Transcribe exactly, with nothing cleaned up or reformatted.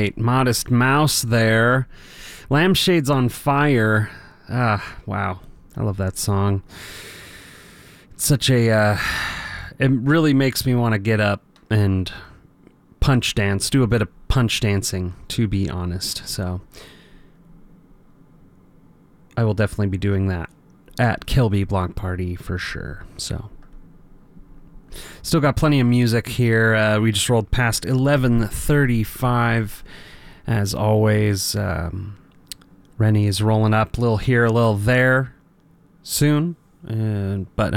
right. Modest Mouse there. Lampshades on Fire. Ah, wow. I love that song. It's such a, uh, it really makes me want to get up and punch dance, do a bit of punch dancing, to be honest. So I will definitely be doing that at Kilby Block Party for sure. So still got plenty of music here. Uh, we just rolled past eleven thirty-five. As always, um, Rennie is rolling up a little here, a little there soon. Uh, but